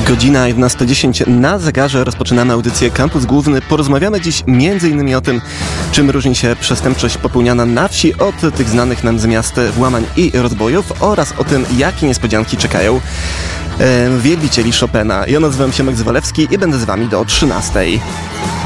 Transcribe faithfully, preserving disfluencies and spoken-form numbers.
Godzina jedenasta dziesięć na zegarze, rozpoczynamy audycję Kampus Główny. Porozmawiamy dziś między innymi o tym, czym różni się przestępczość popełniana na wsi od tych znanych nam z miast włamań i rozbojów oraz o tym, jakie niespodzianki czekają e, wielbicieli Chopina. Ja nazywam się Max Walewski i będę z wami do trzynastej.